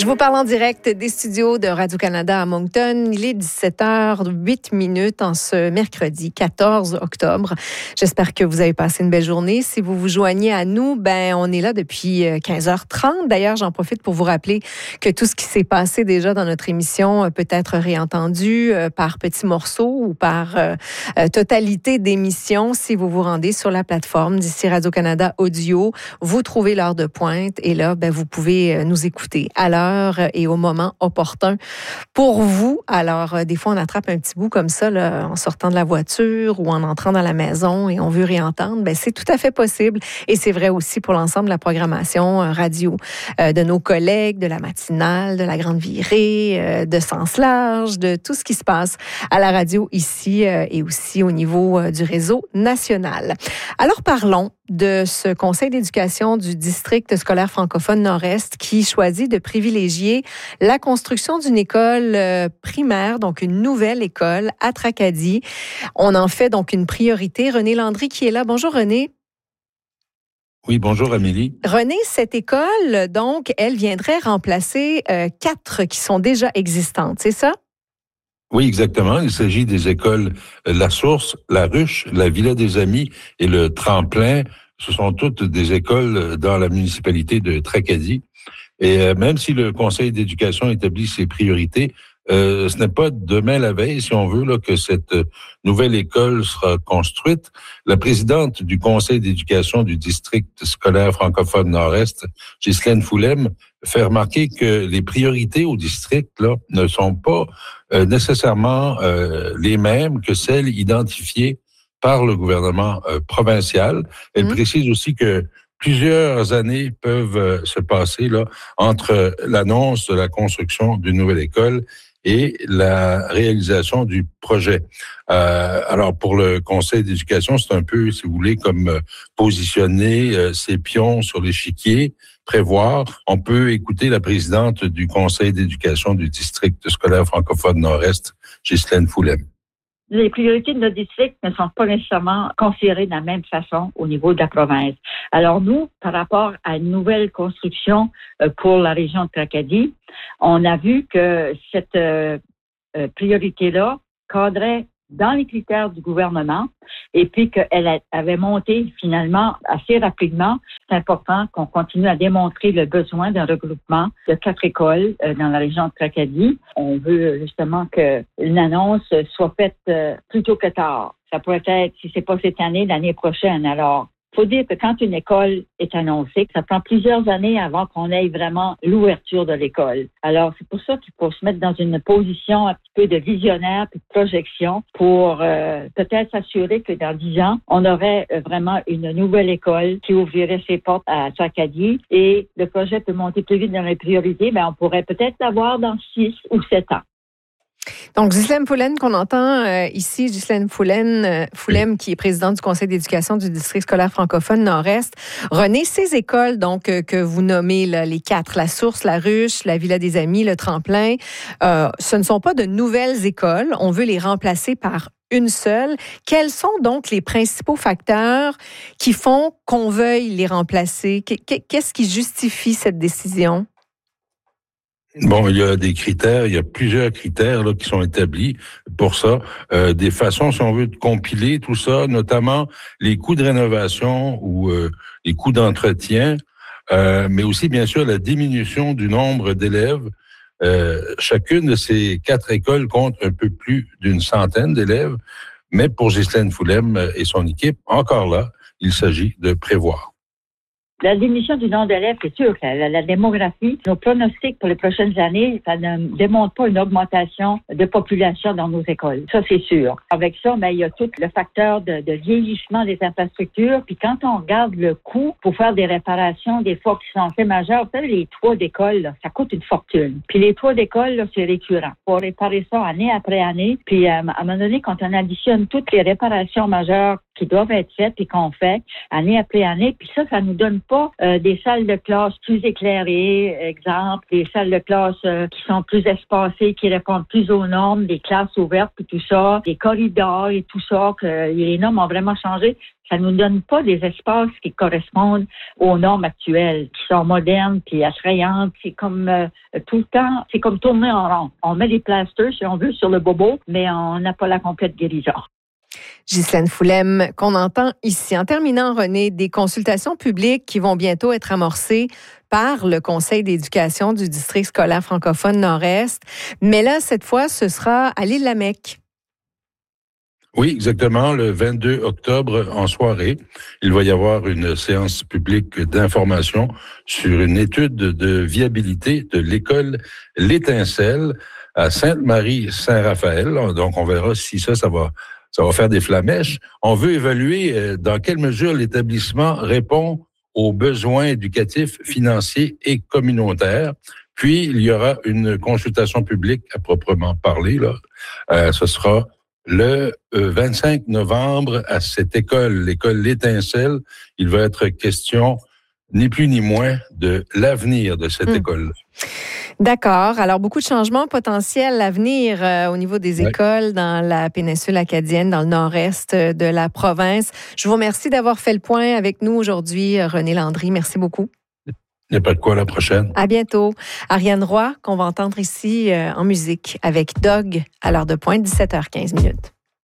Je vous parle en direct des studios de Radio-Canada à Moncton. Il est 17h08 en ce mercredi 14 octobre. J'espère que vous avez passé une belle journée. Si vous vous joignez à nous, on est là depuis 15h30. D'ailleurs, j'en profite pour vous rappeler que tout ce qui s'est passé déjà dans notre émission peut être réentendu par petits morceaux ou par totalité d'émissions. Si vous vous rendez sur la plateforme d'ici Radio-Canada Audio, vous trouvez l'heure de pointe et là, vous pouvez nous écouter à l'heure et au moment opportun pour vous. Alors, des fois, on attrape un petit bout comme ça là, en sortant de la voiture ou en entrant dans la maison et on veut réentendre. C'est tout à fait possible et c'est vrai aussi pour l'ensemble de la programmation radio de nos collègues, de la matinale, de la grande virée, de Sens large, de tout ce qui se passe à la radio ici et aussi au niveau du réseau national. Alors, parlons de ce conseil d'éducation du district scolaire francophone Nord-Est qui choisit de privilégier la construction d'une école primaire, donc une nouvelle école à Tracadie. On en fait donc une priorité. René Landry qui est là. Bonjour René. Oui, bonjour Amélie. René, cette école, donc, elle viendrait remplacer 4 qui sont déjà existantes, c'est ça? Oui, exactement. Il s'agit des écoles La Source, La Ruche, la Villa des Amis et le Tremplin. Ce sont toutes des écoles dans la municipalité de Tracadie. Et même si le Conseil d'éducation établit ses priorités, ce n'est pas demain la veille, si on veut, là, que cette nouvelle école sera construite. La présidente du Conseil d'éducation du district scolaire francophone Nord-Est, Ghislaine Foulem, fait remarquer que les priorités au district là, ne sont pas nécessairement les mêmes que celles identifiées par le gouvernement provincial. Elle précise aussi que plusieurs années peuvent se passer là entre l'annonce de la construction d'une nouvelle école et la réalisation du projet. Alors, pour le Conseil d'éducation, c'est un peu, si vous voulez, comme positionner ses pions sur l'échiquier, prévoir. On peut écouter la présidente du Conseil d'éducation du district scolaire francophone Nord-Est, Ghislaine Foulem. Les priorités de notre district ne sont pas nécessairement considérées de la même façon au niveau de la province. Alors nous, par rapport à une nouvelle construction pour la région de Tracadie, on a vu que cette priorité-là cadrait dans les critères du gouvernement et puis qu'elle avait monté finalement assez rapidement. C'est important qu'on continue à démontrer le besoin d'un regroupement de 4 écoles dans la région de Tracadie. On veut justement que une annonce soit faite plus tôt que tard. Ça pourrait être, si c'est pas cette année, l'année prochaine. Alors, faut dire que quand une école est annoncée, ça prend plusieurs années avant qu'on ait vraiment l'ouverture de l'école. Alors, c'est pour ça qu'il faut se mettre dans une position un petit peu de visionnaire puis de projection pour peut-être s'assurer que dans 10 ans, on aurait vraiment une nouvelle école qui ouvrirait ses portes à Tracadie et le projet peut monter plus vite dans les priorités. On pourrait peut-être l'avoir dans 6 ou 7 ans. Donc, Ghislaine Foulem, qu'on entend ici, Ghislaine Foulem, qui est présidente du Conseil d'éducation du district scolaire francophone Nord-Est. René, ces écoles donc que vous nommez là, les 4, La Source, La Ruche, la Villa des Amis, le Tremplin, ce ne sont pas de nouvelles écoles. On veut les remplacer par une seule. Quels sont donc les principaux facteurs qui font qu'on veuille les remplacer? Qu'est-ce qui justifie cette décision? Bon, il y a des critères, il y a plusieurs critères là, qui sont établis pour ça. Des façons, si on veut, de compiler tout ça, notamment les coûts de rénovation ou les coûts d'entretien, mais aussi, bien sûr, la diminution du nombre d'élèves. Chacune de ces 4 écoles compte un peu plus d'une centaine d'élèves, mais pour Ghislaine Foulem et son équipe, encore là, il s'agit de prévoir. La diminution du nombre d'élèves, c'est sûr que la démographie, nos pronostics pour les prochaines années, ça ne démontre pas une augmentation de population dans nos écoles. Ça, c'est sûr. Avec ça, il y a tout le facteur de vieillissement des infrastructures. Puis quand on regarde le coût pour faire des réparations, des fois qui sont assez majeures, vous savez, les toits d'école, là, ça coûte une fortune. Puis les toits d'école, là, c'est récurrent. Faut réparer ça année après année. Puis à un moment donné, quand on additionne toutes les réparations majeures qui doivent être faites et qu'on fait année après année. Puis ça nous donne pas des salles de classe plus éclairées, exemple, des salles de classe qui sont plus espacées, qui répondent plus aux normes, des classes ouvertes et tout ça, des corridors et tout ça, que les normes ont vraiment changé. Ça nous donne pas des espaces qui correspondent aux normes actuelles, qui sont modernes puis attrayantes. C'est comme tout le temps, c'est comme tourner en rond. On met des plasters, si on veut, sur le bobo, mais on n'a pas la complète guérison. Ghislaine Foulem, qu'on entend ici. En terminant, René, des consultations publiques qui vont bientôt être amorcées par le Conseil d'éducation du district scolaire francophone Nord-Est. Mais là, cette fois, ce sera à l'Île-la-Mecque. Oui, exactement. Le 22 octobre, en soirée, il va y avoir une séance publique d'information sur une étude de viabilité de l'école L'Étincelle à Sainte-Marie-Saint-Raphaël. Donc, on verra si ça va faire des flamèches. On veut évaluer dans quelle mesure l'établissement répond aux besoins éducatifs, financiers et communautaires. Puis, il y aura une consultation publique à proprement parler. Ce sera le 25 novembre à cette école, l'école L'Étincelle. Il va être question, ni plus ni moins, de l'avenir de cette école. D'accord. Alors, beaucoup de changements potentiels à venir au niveau des écoles dans la péninsule acadienne, dans le nord-est de la province. Je vous remercie d'avoir fait le point avec nous aujourd'hui, René Landry. Merci beaucoup. Il n'y a pas de quoi, à la prochaine. À bientôt. Ariane Roy, qu'on va entendre ici en musique avec Dog à l'heure de pointe, 17h15.